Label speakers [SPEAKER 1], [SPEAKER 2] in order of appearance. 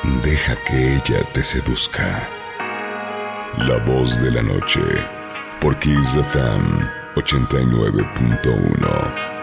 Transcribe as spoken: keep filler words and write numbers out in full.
[SPEAKER 1] Deja que ella te seduzca. La voz de la noche, por Kiss F M ochenta y nueve punto uno.